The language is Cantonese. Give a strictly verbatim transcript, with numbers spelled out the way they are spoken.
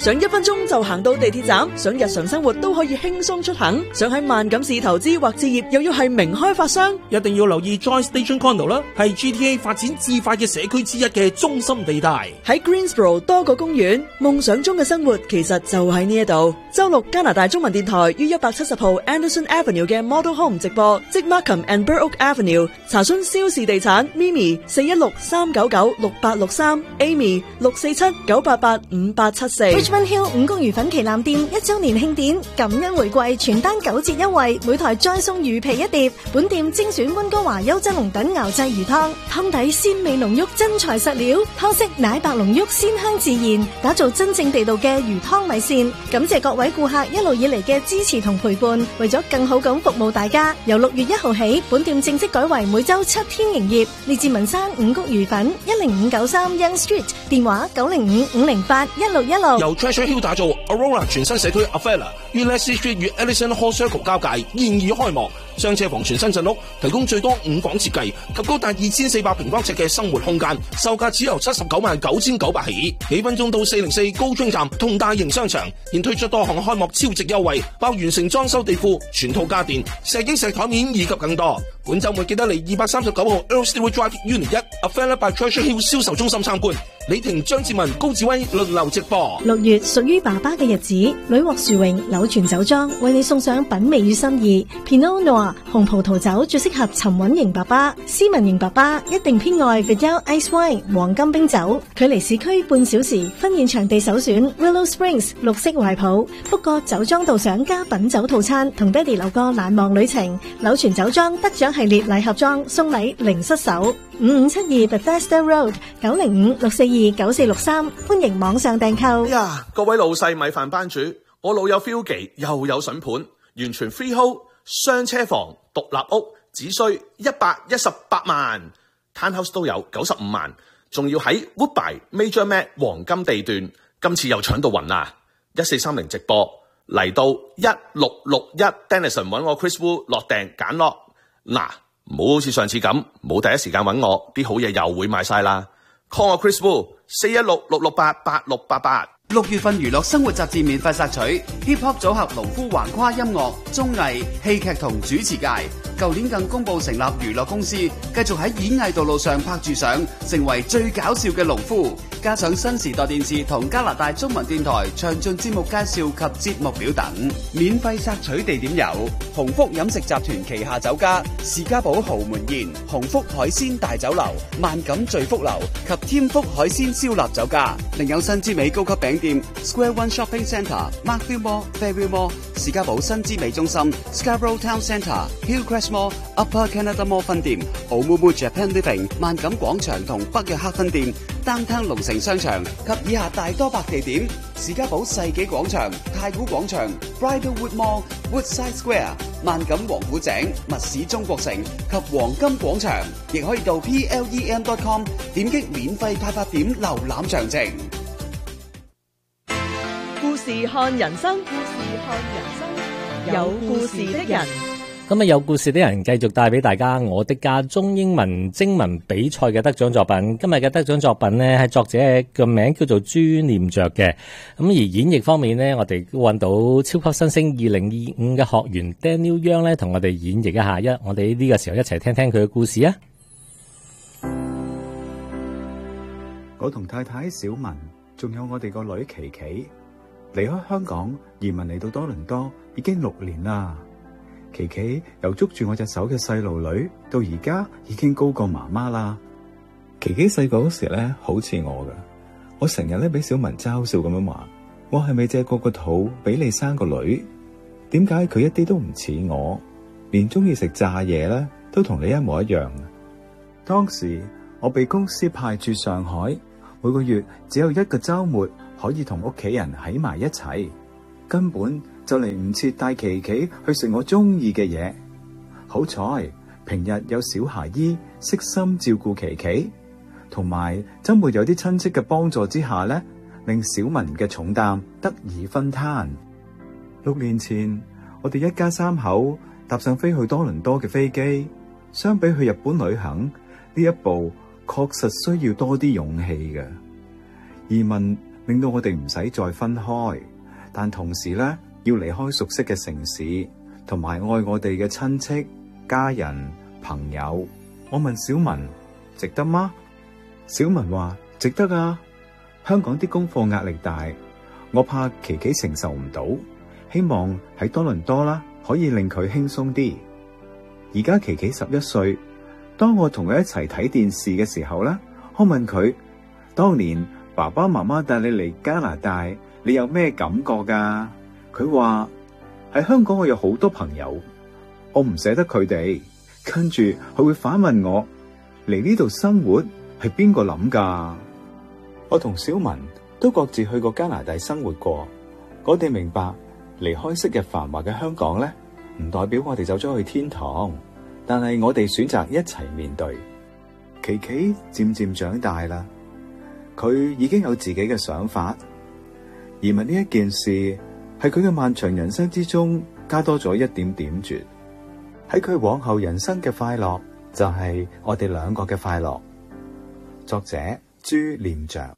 想一分鐘就行到地鐵站，想日常生活都可以輕鬆出行，想喺萬錦市投資或置業又要係名開發商， 一定要留意 Joy Station Condo 啦，係 G T A 發展至快嘅社區之一嘅中心地帶。 喺 Greensboro 多個公園，夢想中嘅生活其實就喺呢一度。周六加拿大中文電台於一百七十號 Anderson Avenue 嘅 Model Home 直播，即 Markham and Burrock Avenue。查詢蕭氏地產 Mimi 四一六三九九六八六三 Amy 六四七九八八五八七四。 Richmond Hill 五穀魚粉旗艦店一周年慶典感恩回饋，全單九折優惠，每台再送魚皮一碟。本店精選溫哥華優質龍躉熬製魚湯，湯底鮮味濃郁，真材實料，湯色奶白濃郁，鮮香自然，打造真正地道嘅魚湯米線。感謝各位顧客一路以嚟嘅支持同陪伴，為咗更好咁服務大家，由六月一號起，本店正式改為每周七天營業。列治文山五穀魚粉一零五九三 Young Street， 電話九零五五零八一六一六。 由 Treasure Hill 打造 Aurora 全新社區 Avella 於 Leslie Street 與 Ellison Hall Circle 交界，現已開幕。雙車房全新鎮屋，提供最多五房設計及高達二千四百平方尺嘅生活空間，售價只由七十九萬九千九百起。幾分鐘到四零四高中站同大型商場，現推出多項開幕超值優惠，包完成裝修地庫、全套家電、石英石台面以及更多。本週末記得嚟二百三十九號 Earl Stewart Drive Unit 一 Avella by Treasure Hill 銷售中心參觀。李婷、張志文、高志威輪流直播。 六月屬於爸爸嘅日子，屢獲殊榮柳泉酒莊為你送上品味與心意。Pinot Noir 紅葡萄酒最適合沉穩型爸爸，斯文型爸爸一定偏愛 Vidal Ice Wine 黃金冰酒。距離市區半小時，婚宴場地首選 Willow Springs 綠色懷抱。不過酒莊導賞加品酒套餐，同爹哋留個難忘旅程。柳泉酒莊得獎系列禮盒裝，送禮零失手。五五七二 Bethesda Road 九零五六四二九四六三，歡迎網上訂購。 呀，各位老細米飯班主，我老友 Philgy 又有筍盤，完全 freehold 雙車房獨立屋，只需一百一十八萬 ，Townhouse 都有九十五萬，仲要喺 Woodbine Major Mac 黃金地段，今次又搶到暈啦！一四三零直播嚟到一六六一 Denison 揾我 Chris Wu 落訂揀落嗱。唔好好似上次咁，冇第一時間揾我，啲好嘢又會賣晒啦。call 我 Chris Wu 四一六六六八八六八八。 六月份娛樂生活雜誌免費索取 Hip Hop 組合農夫橫跨音樂、綜藝、戲劇同主持界。舊年更公布成立娛樂公司，繼續喺演藝道路上拍住上，成為最搞笑嘅農夫。加上新時代電視同加拿大中文電台詳盡節目介紹及節目表等。免費索取地點有鴻福飲食集團旗下酒家士嘉堡豪門宴、鴻福海鮮大酒樓、萬錦聚福樓及添福海鮮燒臘酒家。另有新之美高級餅店 Square One Shopping Centre、Markville Mall、Fairview Mall、士嘉堡新之美中心、Scarborough Town Centre、Hillcrest Mall、Upper Canada Mall 分店、Oumuamua Japan Living、萬錦廣場同北約克分店、Downtown 龍城商場及以下大多百地點：士嘉堡世紀廣場、太古廣場、Bridlewood Mall、Woodside Square、萬錦王府井、密市中國城及黃金廣場。亦可以到 P L E M dot com 點擊免費派發點瀏覽詳情。 故事看人生，故事看人生，有故事的人。 咁啊，有故事的人繼續帶俾大家我的家中英文徵文比賽嘅得獎作品。今日嘅得獎作品呢，係作者嘅名叫做朱念着嘅。咁而演繹方面呢，我哋揾到超級新星二零二五嘅學員 Daniel Young 呢，同我哋演繹一下。一我哋呢個時候一齊聽聽佢嘅故事啊！ 我同太太小文，仲有我哋個女琪琪，離開香港移民嚟到多倫多已經六年啦。琪琪由捉住我隻手嘅細路女，到而家已經高過媽媽啦。琪琪細個嗰時咧，好似我噶，我成日咧俾小文嘲笑咁樣話，我係咪借過個肚俾你生個女？點解佢一啲都唔似我，連中意食炸嘢咧都同你一模一樣？當時我被公司派駐上海，每個月只有一個週末可以同屋企人喺埋一齊，根本就嚟唔切帶琪琪去食我中意嘅嘢。好彩平日有小孩姨悉心照顧琪琪，同埋周末有啲親戚嘅幫助之下咧，令小文嘅重擔得以分攤。六年前我哋一家三口搭上飛去多倫多嘅飛機，相比去日本旅行，呢一步確實需要多啲勇氣嘅。移民令到我哋唔使再分開，但同時咧要離開熟悉嘅城市，同埋愛我哋嘅親戚、家人、朋友。我問小文值得嗎？小文話值得啊。香港啲功課壓力大，我怕琪琪承受唔到，希望喺多倫多啦可以令佢輕鬆啲。而家琪琪十一歲，當我同佢一齊睇電視嘅時候咧，我問佢當年爸爸媽媽帶你嚟加拿大，你有咩感覺噶？佢話喺香港我有好多朋友，我唔捨得佢哋。跟住佢會反問我嚟呢度生活係邊個諗噶？我同小文都各自去過加拿大生活過，我哋明白離開昔日繁華嘅香港咧，唔代表我哋走咗去天堂，但係我哋選擇一齊面對。琪琪漸漸長大啦，佢已經有自己嘅想法。移民呢一件事係佢嘅漫長人生之中加多咗一點點綴。喺佢往後人生嘅快樂，就係我哋兩個嘅快樂。作者朱念著。